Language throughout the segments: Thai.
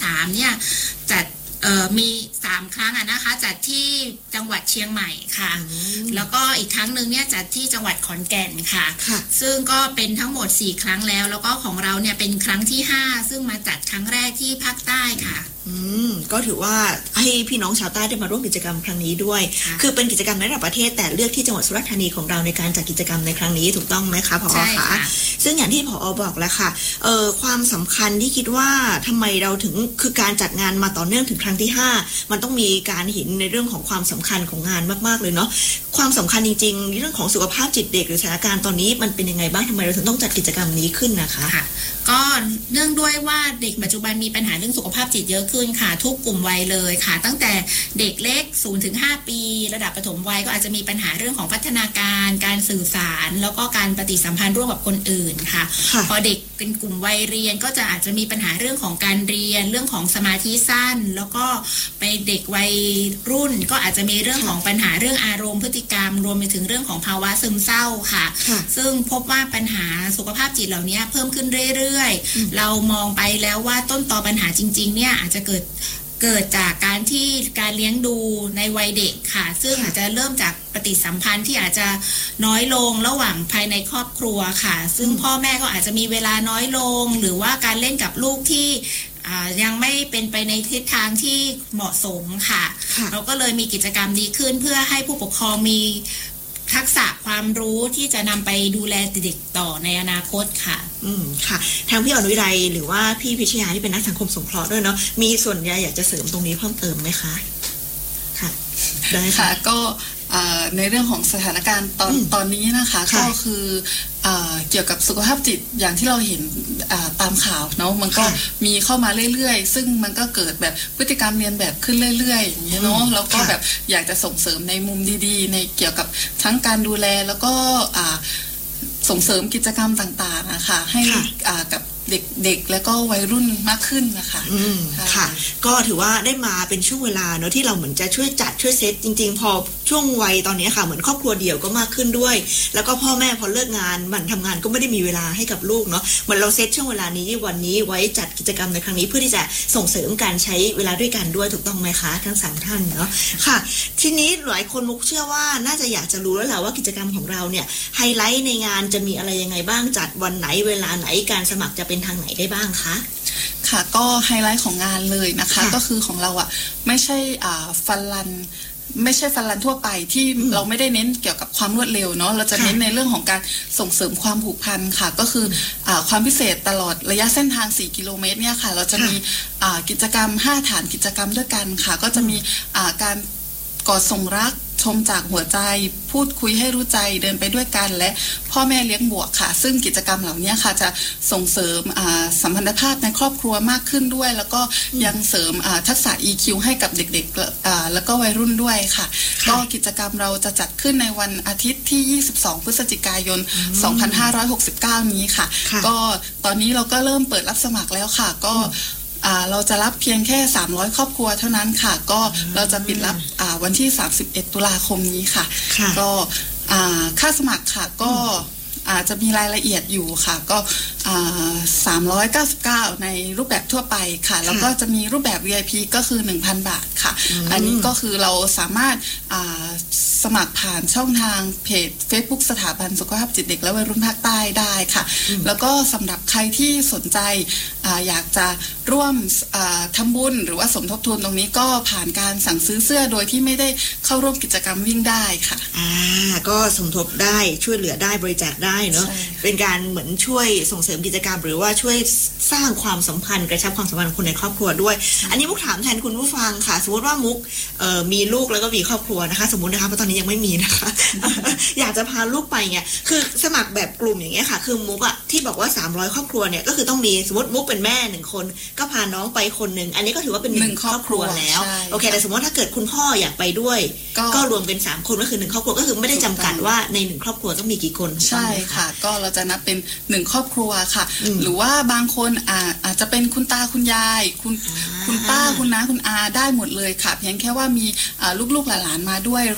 63เนี่ยจัดมี3ครั้งนะคะจัดที่จังหวัดเชียงใหม่ค่ะแล้วก็อีกครั้งหนึ่งเนี่ยจัดที่จังหวัดขอนแก่นค่ะซึ่งก็เป็นทั้งหมด4ครั้งแล้วก็ของเราเนี่ยเป็นครั้งที่5ซึ่งมาจัดครั้งแรกที่ภาคใต้ค่ะก็ถือว่าให้พี่น้องชาวใต้ได้มาร่วมกิจกรรมครั้งนี้ด้วยคือเป็นกิจกรรมในระดับประเทศแต่เลือกที่จังหวัดสุราษฎร์ธานีของเราในการจัดกิจกรรมในครั้งนี้ถูกต้องไหมคะผอ.คะซึ่งอย่างที่ผอ.บอกแล้วค่ะความสำคัญที่คิดว่าทำไมเราถึงคือการจัดงานมาต่อเนื่องถึงครั้งที่5มันต้องมีการเห็นในเรื่องของความสำคัญของงานมากๆเลยเนาะความสำคัญจริงๆเรื่องของสุขภาพจิตเด็กหรือสถานการณ์ตอนนี้มันเป็นยังไงบ้างทำไมเราถึงต้องจัดกิจกรรมนี้ขึ้นนะคะก็เนื่องด้วยว่าเด็กปัจจุบันมีปัญหาเรื่องสุขภาพจิตเยอะขึ้นค่ะทุกกลุ่มวัยเลยค่ะตั้งแต่เด็กเล็ก 0-5 ปีระดับประถมวัยก็อาจจะมีปัญหาเรื่องของพัฒนาการการสื่อสารแล้วก็การปฏิสัมพันธ์ร่วมกับคนอื่นค่ะพอเด็กเป็นกลุ่มวัยเรียนก็จะอาจจะมีปัญหาเรื่องของการเรียนเรื่องของสมาธิสั้นแล้วก็ไปเด็กวัยรุ่นก็อาจจะมีเรื่องของปัญหาเรื่องอารมณ์พฤติกรรมรวมไปถึงเรื่องของภาวะซึมเศร้าค่ะซึ่งพบว่าปัญหาสุขภาพจิตเหล่านี้เพิ่มขึ้นเรื่อยๆเรามองไปแล้วว่าต้นตอปัญหาจริงๆเนี่ยอาจจะเกิดจากการที่การเลี้ยงดูในวัยเด็กค่ะซึ่งอาจจะเริ่มจากปฏิสัมพันธ์ที่อาจจะน้อยลงระหว่างภายในครอบครัวค่ะซึ่งพ่อแม่ก็อาจจะมีเวลาน้อยลงหรือว่าการเล่นกับลูกที่ยังไม่เป็นไปในทิศทางที่เหมาะสมค่ะเราก็เลยมีกิจกรรมดีขึ้นเพื่อให้ผู้ปกครองมีทักษะความรู้ที่จะนำไปดูแลเด็กต่อในอนาคตค่ะค่ะทางพี่อนุวิไลหรือว่าพี่พิชยาที่เป็นนักสังคมสงเคราะห์ด้วยเนาะมีส่วนใหญ่อยากจะเสริมตรงนี้เพิ่มเติมไหมคะค่ะได้ค่ะก็ในเรื่องของสถานการณ์ตอนนี้นะคะก็คือเกี่ยวกับสุขภาพจิตอย่างที่เราเห็นตามข่าวเนาะมันก็มีเข้ามาเรื่อยๆซึ่งมันก็เกิดแบบพฤติกรรมเรียนแบบขึ้นเรื่อยๆอย่างเงี้ยเนาะแล้วก็แบบอยากจะส่งเสริมในมุมดีๆในเกี่ยวกับทั้งการดูแลแล้วก็ส่งเสริมกิจกรรมต่างๆนะคะให้กับเด็กๆแล้วก็วัยรุ่นมากขึ้นนะคะค่ะก็ถือว่าได้มาเป็นช่วงเวลาเนอะที่เราเหมือนจะช่วยจัดช่วยเซตจริงๆพอช่วงวัยตอนนี้ค่ะเหมือนครอบครัวเดี่ยวก็มากขึ้นด้วยแล้วก็พ่อแม่พอเลิกงานมันทำงานก็ไม่ได้มีเวลาให้กับลูกเนาะเหมือนเราเซตช่วงเวลานี้วันนี้ไว้จัดกิจกรรมในครั้งนี้เพื่อที่จะส่งเสริมการใช้เวลาด้วยกันด้วยถูกต้องไหมคะทั้ง3ท่านเนาะค่ะทีนี้หลายคนมุกเชื่อว่าน่าจะอยากจะรู้แล้วแหละว่ากิจกรรมของเราเนี่ยไฮไลท์ในงานจะมีอะไรยังไงบ้างจัดวันไหนเวลาไหนการสมัครจะเป็นทางไหนได้บ้างคะค่ะก็ไฮไลท์ของงานเลยนะคะก็คือของเราไม่ใช่ฟันรันทั่วไปที่เราไม่ได้เน้นเกี่ยวกับความรวดเร็วเนาะเราจะเน้นในเรื่องของการส่งเสริมความผูกพันค่ะก็คือความพิเศษตลอดระยะเส้นทาง4กิโลเมตรเนี่ยค่ะเราจะมีกิจกรรม5ฐานกิจกรรมด้วยกันค่ะก็จะมีการกอดส่งรักชมจากหัวใจพูดคุยให้รู้ใจเดินไปด้วยกันและพ่อแม่เลี้ยงบวกค่ะซึ่งกิจกรรมเหล่านี้ค่ะจะส่งเสริมสัมพันธภาพในครอบครัวมากขึ้นด้วยแล้วก็ยังเสริมทักษะ EQ ให้กับเด็กๆแล้วก็วัยรุ่นด้วยค่ะก็กิจกรรมเราจะจัดขึ้นในวันอาทิตย์ที่22พฤศจิกายน2569นี้ค่ะก็ตอนนี้เราก็เริ่มเปิดรับสมัครแล้วค่ะก็เราจะรับเพียงแค่300ครอบครัวเท่านั้นค่ะก็เราจะปิดรับวันที่31ตุลาคมนี้ค่ะก็ค่าสมัครค่ะก็อาจจะมีรายละเอียดอยู่ค่ะก็399ในรูปแบบทั่วไปค่ะแล้วก็จะมีรูปแบบ VIP ก็คือ 1,000 บาทค่ะอันนี้ก็คือเราสามารถสมัครผ่านช่องทางเพจ Facebook สถาบันสุขภาพจิตเด็กและวัยรุ่นภาคใต้ได้ค่ะแล้วก็สำหรับใครที่สนใจอยากจะร่วมทำบุญหรือว่าสมทบทุนตรงนี้ก็ผ่านการสั่งซื้อเสื้อโดยที่ไม่ได้เข้าร่วมกิจกรรมวิ่งได้ค่ะก็สมทบได้ช่วยเหลือได้บริจาคได้เนาะเป็นการเหมือนช่วยส่งเสริมกิจกรรมหรือว่าช่วยสร้างความสัมพันธ์กระชับความสัมพันธ์ของคนในครอบครัวด้วยอันนี้มุกถามแทนคุณผู้ฟังค่ะสมมติว่ามุกมีลูกแล้วก็มีครอบครัวนะคะสมมตินะคะเพราะตอนนี้ยังไม่มีนะคะ อยากจะพาลูกไปเนี่ยคือสมัครแบบกลุ่มอย่างเงี้ยค่ะคือมุกที่บอกว่า300ครอบครัวเนี่ยก็คือต้องมีสมมติมุกเป็นแม่1คนก็พาน้องไปคนนึงอันนี้ก็ถือว่าเป็น1ครอบครัวแล้วโอเคแต่สมมติถ้าเกิดคุณพ่ออยากไปด้วยก็รวมเป็น3คนก็คือ1ครอบครัวก็คือไม่ได้จำกัดว่าใน1ครอบครัวต้องมีกี่คนใช่ค่ะก็เราจะนับเป็น1ครอบครัวค่ะหรือว่าบางคนอาจจะเป็นคุณตาคุณยายคุณป้าคุณน้าคุณอาได้หมดเลยค่ะเพียงแค่ว่ามีลูกๆหลานๆมาด้วยร่วมกัน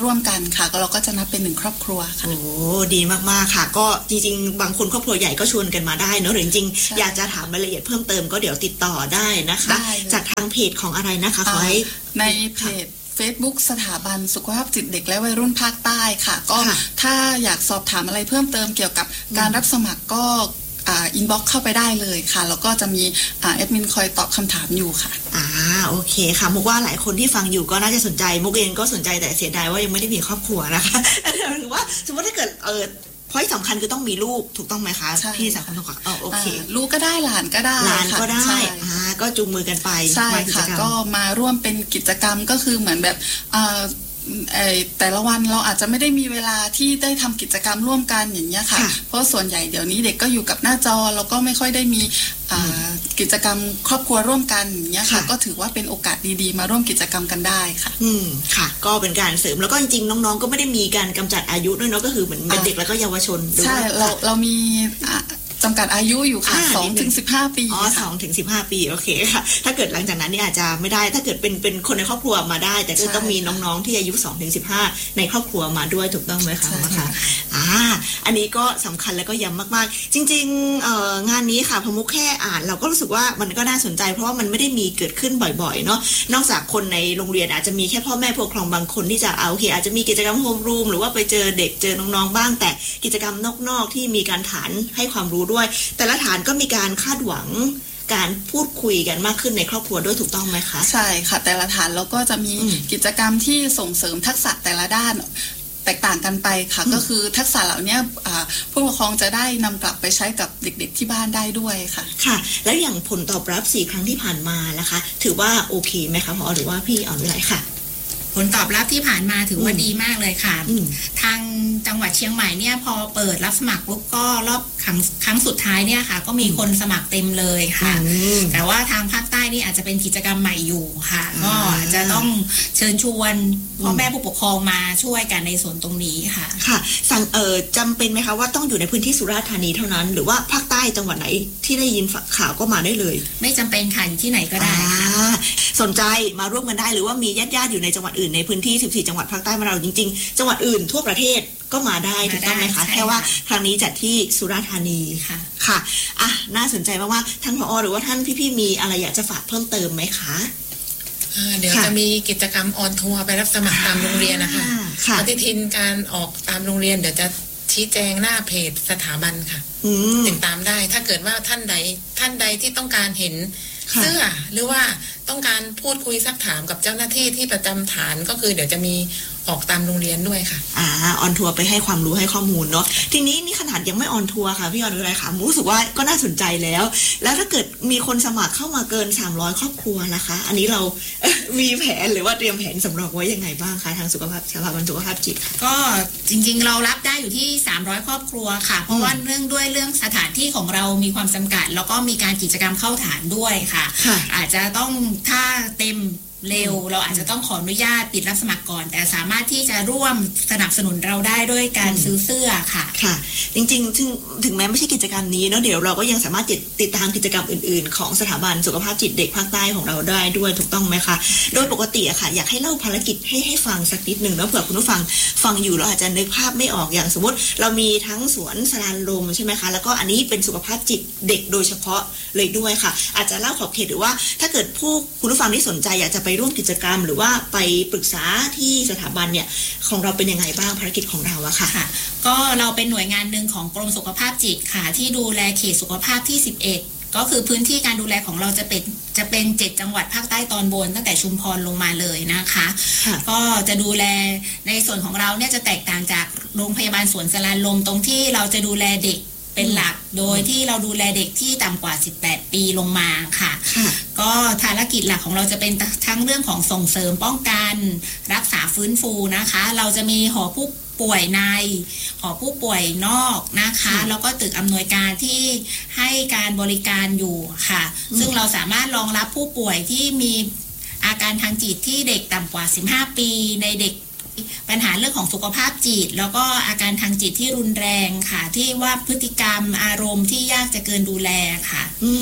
ค่ะก็เราก็จะนับเป็น1ครอบครัวค่ะโอ้ดีมากๆค่ะก็จริงๆบางคนครอบครัวใหญ่ก็ชวนกันมาได้เนอะหรือจริงๆอยากจะถามรายละเอียดเพิ่มเติมก็เดี๋ยวติดต่อได้นะคะจากทางเพจของอะไรนะคะขอให้ในเพจFacebook สถาบันสุขภาพจิตเด็กและวัยรุ่นภาคใต้ค่ะก็ถ้าอยากสอบถามอะไรเพิ่มเติมเกี่ยวกับการรับสมัครก็อินบ็อกซ์เข้าไปได้เลยค่ะแล้วก็จะมีแอดมินคอยตอบคำถามอยู่ค่ะโอเคค่ะมุกว่าหลายคนที่ฟังอยู่ก็น่าจะสนใจมุกเองก็สนใจแต่เสียดายว่ายังไม่ได้มีครอบครัวนะคะหรือว่าสมมติถ้าเกิดพอยสำคัญคือต้องมีลูกถูกต้องไหมคะพี่สาวคนค่ะโอเคลูกก็ได้หลานก็ได้ก็ได้ก็จูงมือกันไปใช่ค่ะก็มาร่วมเป็นกิจกรรมก็คือเหมือนแบบแต่ละวันเราอาจจะไม่ได้มีเวลาที่ได้ทำกิจกรรมร่วมกันอย่างเงี้ยค่ะเพราะส่วนใหญ่เดี๋ยวนี้เด็กก็อยู่กับหน้าจอแล้วก็ไม่ค่อยได้มีกิจกรรมครอบครัวร่วมกันอย่างเงี้ยค่ะก็ถือว่าเป็นโอกาสดีๆมาร่วมกิจกรรมกันได้ค่ะค่ะก็เป็นการเสริมแล้วก็จริงๆน้องๆก็ไม่ได้มีการกำจัดอายุด้วยเนาะก็คือเหมือนเป็นเด็กแล้วก็เยาวชนใช่เรามีจำกัดอายุอยู่ค่ะ2-15 ปี 2-15 ปีโอเคค่ะถ้าเกิดหลังจากนั้นนี่อาจจะไม่ได้ถ้าเกิดเป็นคนในครอบครัวมาได้แต่ก็ต้องมีน้องๆที่อายุ 2-15 ในครอบครัวมาด้วยถูกต้องไหมคะค่ะอันนี้ก็สำคัญแล้วก็ย้ำมากๆจริงๆงานนี้ค่ะพมุกแค่อ่านเราก็รู้สึกว่ามันก็น่าสนใจเพราะว่ามันไม่ได้มีเกิดขึ้นบ่อยๆเนาะนอกจากคนในโรงเรียนอาจจะมีแค่พ่อแม่ผู้ปกครองบางคนที่จะโอเคอาจจะมีกิจกรรมโฮมรูมหรือว่าไปเจอเด็กเจอน้องๆบ้างแต่กิจกรรมนอกๆที่มีการฐานให้ความรู้ด้วยแต่ละฐานก็มีการคาดหวังการพูดคุยกันมากขึ้นในครอบครัวด้วยถูกต้องไหมคะใช่ค่ะแต่ละฐานเราก็จะมีกิจกรรมที่ส่งเสริมทักษะแต่ละด้านแตกต่างกันไปค่ะก็คือทักษะเหล่านี้ผู้ปกครองจะได้นำกลับไปใช้กับเด็กๆที่บ้านได้ด้วยค่ะค่ะแล้วอย่างผลตอบรับ4 ครั้งที่ผ่านมานะคะถือว่าโอเคไหมคะพอหรือว่าพี่อ่อนวิไลค่ะผลตอบรับที่ผ่านมาถือว่าดีมากเลยค่ะทางจังหวัดเชียงใหม่เนี่ยพอเปิดรับสมัครปุ๊บก็รอบครั้งสุดท้ายเนี่ยค่ะก็มีคนสมัครเต็มเลยค่ะแต่ว่าทางภาคใต้นี่อาจจะเป็นกิจกรรมใหม่อยู่ค่ะก็อาจจะต้องเชิญชวนพ่อแม่ผู้ปกครองมาช่วยกันในส่วนตรงนี้ค่ะค่ะจำเป็นไหมคะว่าต้องอยู่ในพื้นที่สุราษฎร์ธานีเท่านั้นหรือว่าภาคใต้จังหวัดไหนที่ได้ยินข่าวก็มาได้เลยไม่จำเป็นค่ะที่ไหนก็ได้สนใจมาร่วมกันได้หรือว่ามีญาติๆอยู่ในจังหวัดอื่นในพื้นที่14จังหวัดภาคใต้มาเราจริงๆจังหวัดอื่นทั่วประเทศก็มาได้ถูกต้องไหมคะแค่ว่าครั้งนี้จัดที่สุราษฎร์ธานีค่ะน่าสนใจมากๆท่านผอ.หรือว่าท่านพี่ๆมีอะไรอยากจะฝากเพิ่มเติมไหมคะเดี๋ยวจะมีกิจกรรมออนทัวร์ไปรับสมัครตามโรงเรียนนะคะปฏิทินการออกตามโรงเรียนเดี๋ยวจะชี้แจงหน้าเพจสถาบันค่ะติดตามได้ถ้าเกิดว่าท่านใดที่ต้องการเห็นเสื้อหรือว่าต้องการพูดคุยซักถามกับเจ้าหน้าที่ที่ประจำฐานก็คือเดี๋ยวจะมีออกตามโรงเรียนด้วยค่ะออนทัวร์ไปให้ความรู้ให้ข้อมูลเนาะทีนี้นี่ขนาดยังไม่ออนทัวร์ค่ะพี่ออนอะไรค่ะรู้สึกว่าก็น่าสนใจแล้วถ้าเกิดมีคนสมัครเข้ามาเกิน300ครอบครัวนะคะอันนี้เรามีแผนหรือว่าเตรียมแผนสำรองไว้ยังไงบ้างคะทางสุขภาพสถาบันสุขภาพจิตก็จริงๆเรารับได้อยู่ที่300ครอบครัวค่ะเพราะว่าเรื่องสถานที่ของเรามีความจำกัดแล้วก็มีการกิจกรรมเข้าฐานด้วยค่ะอาจจะต้องถ้าเต็มเร็วเราอาจจะต้องขออนุญาตปิดรับสมัครก่อนแต่สามารถที่จะร่วมสนับสนุนเราได้ด้วยการซื้อเสื้อค่ะค่ะจริงๆถึงแม้ไม่ใช่กิจกรรมนี้เนาะเดี๋ยวเราก็ยังสามารถติดตามกิจกรรมอื่นๆของสถาบันสุขภาพจิตเด็กภาคใต้ของเราได้ด้วยถูกต้องไหมคะโดยปกติอะค่ะอยากให้เล่าภารกิจให้ฟังสักนิดนึงแล้วเผื่อคุณผู้ฟังอยู่เราอาจจะนึกภาพไม่ออกอย่างสมมติเรามีทั้งสวนสรานลมใช่ไหมคะแล้วก็อันนี้เป็นสุขภาพจิตเด็กโดยเฉพาะเลยด้วยค่ะอาจจะเล่าขอบเขตหรือว่าถ้าเกิดคุณผู้ฟังที่สนใจอยากจะไปร่วมกิจกรรมหรือว่าไปปรึกษาที่สถาบันเนี่ยของเราเป็นยังไงบ้างภารกิจของเราอะค่ะก็เราเป็นหน่วยงานหนึ่งของกรมสุขภาพจิตค่ะที่ดูแลเขตสุขภาพที่11ก็คือพื้นที่การดูแลของเราจะเป็น7จังหวัดภาคใต้ตอนบนตั้งแต่ชุมพรลงมาเลยนะคะก็จะดูแลในส่วนของเราเนี่ยจะแตกต่างจากโรงพยาบาลสวนสรานลมตรงที่เราจะดูแลเด็กเป็นหลักโดยที่เราดูแลเด็กที่ต่ำกว่า18ปีลงมาค่ะก็ภารกิจหลักของเราจะเป็นทั้งเรื่องของส่งเสริมป้องกันรักษาฟื้นฟูนะคะเราจะมีหอผู้ป่วยในหอผู้ป่วยนอกนะคะแล้วก็ตึกอำนวยการที่ให้การบริการอยู่ค่ะซึ่งเราสามารถรองรับผู้ป่วยที่มีอาการทางจิตที่เด็กต่ำกว่า15ปีในเด็กปัญหาเรื่องของสุขภาพจิตแล้วก็อาการทางจิตที่รุนแรงค่ะที่ว่าพฤติกรรมอารมณ์ที่ยากจะเกินดูแลค่ะ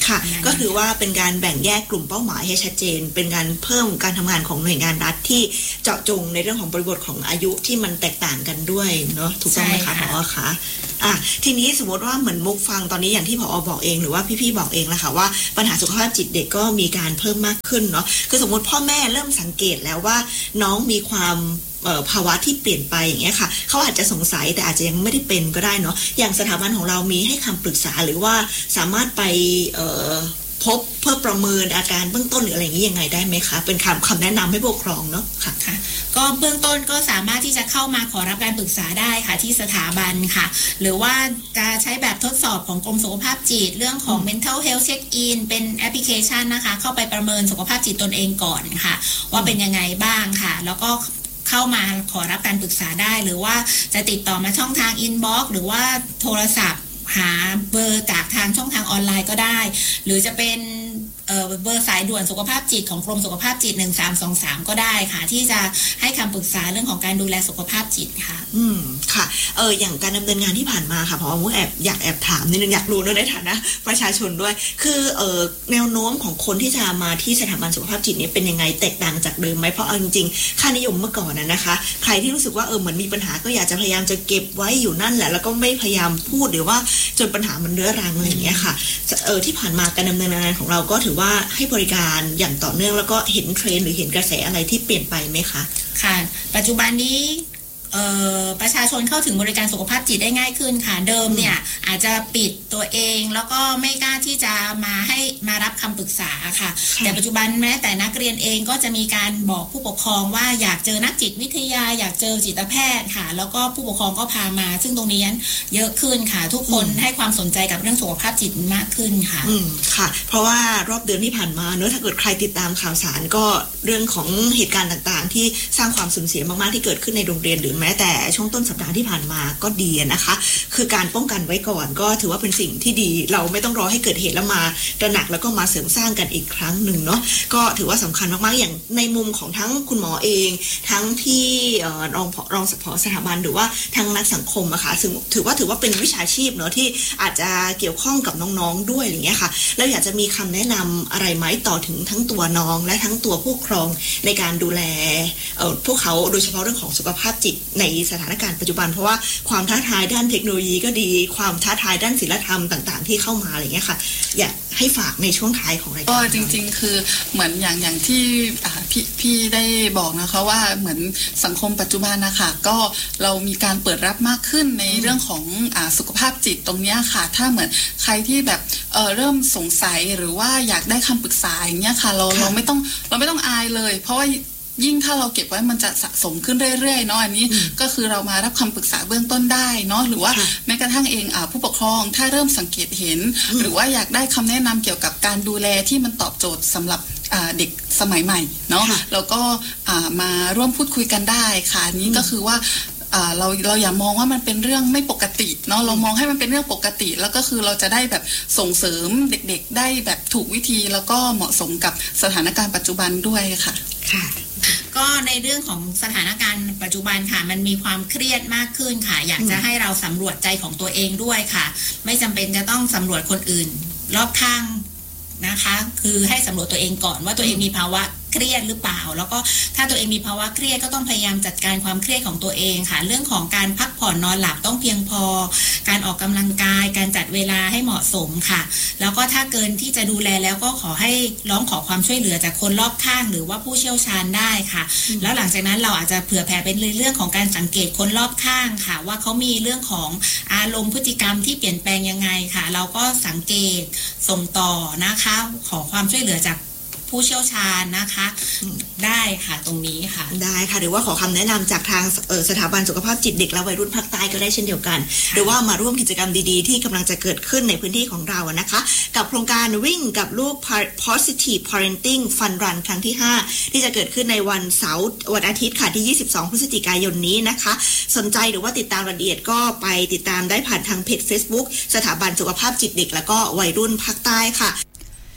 ค่ะก็คือว่าเป็นการแบ่งแยกกลุ่มเป้าหมายให้ชัดเจนเป็นการเพิ่มการทำงานของหน่วยงานรัฐที่เจาะจงในเรื่องของบริบทของอายุที่มันแตกต่างกันด้วยเนาะถูกต้องไหมคะผอ.คะทีนี้สมมติว่าเหมือนมุกฟังตอนนี้อย่างที่ผอ.บอกเองหรือว่าพี่ๆบอกเองแล้วค่ะว่าปัญหาสุขภาพจิตเด็กก็มีการเพิ่มมากขึ้นเนาะคือสมมติพ่อแม่เริ่มสังเกตแล้วว่าน้องมีความภาวะที่เปลี่ยนไปอย่างเงี้ยค่ะเขาอาจจะสงสัยแต่อาจจะยังไม่ได้เป็นก็ได้เนาะอย่างสถาบันของเรามีให้คำปรึกษาหรือว่าสามารถไปพบเพื่อประเมินอาการเบื้องต้นหรืออะไรอย่างนี้ยังไงได้ไหมคะเป็นคำแนะนำให้ผู้ปกครองเนาะค่ะก็เบื้องต้นก็สามารถที่จะเข้ามาขอรับการปรึกษาได้ค่ะที่สถาบันค่ะหรือว่าจะใช้แบบทดสอบของกรมสุขภาพจิตเรื่องของ mental health check in เป็นแอปพลิเคชันนะคะเข้าไปประเมินสุขภาพจิตตนเองก่อนค่ะว่าเป็นยังไงบ้างค่ะแล้วก็เข้ามาขอรับการปรึกษาได้หรือว่าจะติดต่อมาช่องทาง inbox หรือว่าโทรศัพท์หาเบอร์จากทางช่องทางออนไลน์ก็ได้หรือจะเป็นเบอร์สายด่วนสุขภาพจิตของกรมสุขภาพจิต1323ก็ได้ค่ะที่จะให้คำปรึกษาเรื่องของการดูแลสุขภาพจิตค่ะค่ะอย่างการดำเนินงานที่ผ่านมาค่ะเพราะว่ามุกอยากถามนิดนึงอยากรู้ในฐานะประชาชนด้วยคือแนวโน้มของคนที่จะมาที่สถาบันสุขภาพจิตนี้เป็นยังไงแตกต่างจากเดิมไหมเพราะเอาจริงๆค่านิยมเมื่อก่อนนะคะใครที่รู้สึกว่าเหมือนมีปัญหาก็อยากจะพยายามจะเก็บไว้อยู่นั่นแหละแล้วก็ไม่พยายามพูดหรือว่าจนปัญหามันเรื้อรังอะไรอย่างเงี้ยค่ะที่ผ่านมาการดำเนินงานของเราก็ถือว่าให้บริการอย่างต่อเนื่องแล้วก็เห็นเทรนด์หรือเห็นกระแสอะไรที่เปลี่ยนไปไหมคะค่ะปัจจุบันนี้ประชาชนเข้าถึงบริการสุขภาพจิตได้ง่ายขึ้นค่ะเดิมเนี่ยอาจจะปิดตัวเองแล้วก็ไม่กล้าที่จะมารับคำปรึกษาค่ะแต่ปัจจุบันแม้แต่นักเรียนเองก็จะมีการบอกผู้ปกครองว่าอยากเจอนักจิตวิทยาอยากเจอจิตแพทย์ค่ะแล้วก็ผู้ปกครองก็พามาซึ่งตรงนี้เยอะขึ้นค่ะทุกคนให้ความสนใจกับเรื่องสุขภาพจิตมากขึ้นค่ะค่ะเพราะว่ารอบเดือนที่ผ่านมาเนอะถ้าเกิดใครติดตามข่าวสารก็เรื่องของเหตุการณ์ต่างๆที่สร้างความสูญเสียมากๆที่เกิดขึ้นในโรงเรียนหรือแม้แต่ช่วงต้นสัปดาห์ที่ผ่านมาก็ดีนะคะคือการป้องกันไว้ก่อนก็ถือว่าเป็นสิ่งที่ดีเราไม่ต้องรอให้เกิดเหตุแล้วมาตระหนักแล้วก็มาเสริมสร้างกันอีกครั้งหนึ่งเนาะก็ถือว่าสำคัญมากๆอย่างในมุมของทั้งคุณหมอเองทั้งที่รองผอ.สถาบันหรือว่าทั้งนักสังคมอะค่ะซึ่งถือว่าเป็นวิชาชีพเนาะที่อาจจะเกี่ยวข้องกับน้องๆด้วยอย่างเงี้ยค่ะแล้วอยากจะมีคำแนะนำอะไรไหมต่อถึงทั้งตัวน้องและทั้งตัวผู้ปกครองในการดูแลพวกเขาโดยเฉพาะเรื่องของสุขภาพจิตในสถานการณ์ปัจจุบันเพราะว่าความท้าทายด้านเทคโนโลยีก็ดีความท้าทายด้านศีลธรรมต่างๆที่เข้ามาอะไรเงี้ยค่ะอยากให้ฝากในช่วงท้ายของรายการก็จริงๆคือเหมือนอย่างที่พี่ได้บอกนะคะว่าเหมือนสังคมปัจจุบันนะคะก็เรามีการเปิดรับมากขึ้นในเรื่องของสุขภาพจิตตรงนี้ค่ะถ้าเหมือนใครที่แบบเริ่มสงสัยหรือว่าอยากได้คำปรึกษาอย่างเงี้ยค่ะเราไม่ต้องอายเลยเพราะว่ายิ่งถ้าเราเก็บไว้มันจะสะสมขึ้นเรื่อยๆเนาะอันนี้ก็คือเรามารับคำปรึกษาเบื้องต้นได้เนาะหรือว่าแม้กระทั่งเองผู้ปกครองถ้าเริ่มสังเกตเห็นหรือว่าอยากได้คำแนะนำเกี่ยวกับการดูแลที่มันตอบโจทย์สำหรับเด็กสมัยใหม่เนาะแล้วก็มาร่วมพูดคุยกันได้ค่ะอันนี้ก็คือว่าเราอย่ามองว่ามันเป็นเรื่องไม่ปกติเนาะเรามองให้มันเป็นเรื่องปกติแล้วก็คือเราจะได้แบบส่งเสริมเด็กๆได้แบบถูกวิธีแล้วก็เหมาะสมกับสถานการณ์ปัจจุบันด้วยค่ะก็ในเรื่องของสถานการณ์ปัจจุบันค่ะมันมีความเครียดมากขึ้นค่ะอยากจะให้เราสำรวจใจของตัวเองด้วยค่ะไม่จำเป็นจะต้องสำรวจคนอื่นรอบข้างนะคะคือให้สำรวจตัวเองก่อนว่าตัวเองมีภาวะเครียดหรือเปล่าแล้วก็ถ้าตัวเองมีภาวะเครียดก็ต้องพยายามจัดการความเครียดของตัวเองค่ะเรื่องของการพักผ่อนนอนหลับต้องเพียงพอการออกกำลังกายการจัดเวลาให้เหมาะสมค่ะแล้วก็ถ้าเกินที่จะดูแลแล้วก็ขอให้ร้องขอความช่วยเหลือจากคนรอบข้างหรือว่าผู้เชี่ยวชาญได้ค่ะแล้วหลังจากนั้นเราอาจจะเผื่อแผ่เป็นเรื่องของการสังเกตคนรอบข้างค่ะว่าเขามีเรื่องของอารมณ์พฤติกรรมที่เปลี่ยนแปลงยังไงค่ะเราก็สังเกตส่งต่อนะคะขอความช่วยเหลือจากผู้เชี่ยวชาญนะคะได้ค่ะตรงนี้ค่ะได้ค่ะหรือว่าขอคำแนะนำจากทางสถาบันสุขภาพจิตเด็กและวัยรุ่นภาคใต้ก็ได้เช่นเดียวกันหรือว่ามาร่วมกิจกรรมดีๆที่กำลังจะเกิดขึ้นในพื้นที่ของเรานะคะกับโครงการวิ่งกับลูก Positive Parenting Fun Run ครั้งที่5ที่จะเกิดขึ้นในวันเสาร์วันอาทิตย์ค่ะที่22พฤศจิกายนนี้นะคะสนใจหรือว่าติดตามรายละเอียดก็ไปติดตามได้ผ่านทางเพจ Facebook สถาบันสุขภาพจิตเด็กและก็วัยรุ่นภาคใต้ค่ะ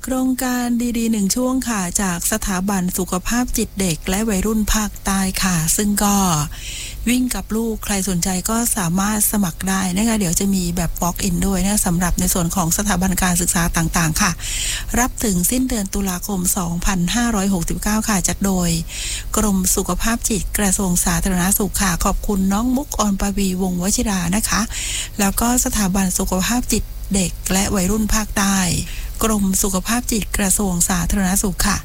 โครงการดีๆหนึ่งช่วงค่ะจากสถาบันสุขภาพจิตเด็กและวัยรุ่นภาคใต้ค่ะซึ่งก็วิ่งกับลูกใครสนใจก็สามารถสมัครได้นะคะเดี๋ยวจะมีแบบ walk in ด้วยนะสำหรับในส่วนของสถาบันการศึกษาต่างๆค่ะรับถึงสิ้นเดือนตุลาคม 2569 ค่ะจัดโดยกรมสุขภาพจิตกระทรวงสาธารณสุขค่ะขอบคุณน้องมุกออนปวีวงศ์วชิรานะคะแล้วก็สถาบันสุขภาพจิตเด็กและวัยรุ่นภาคใต้กรมสุขภาพจิตกระทรวงสาธารณสุขค่ะ